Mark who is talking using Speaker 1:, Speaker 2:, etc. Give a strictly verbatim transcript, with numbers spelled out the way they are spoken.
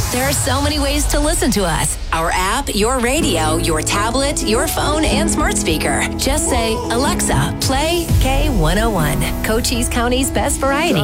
Speaker 1: There are so many ways to listen to us. Our app, your radio, your tablet, your phone, and smart speaker. Just say, Alexa, play K one oh one, Cochise County's best variety.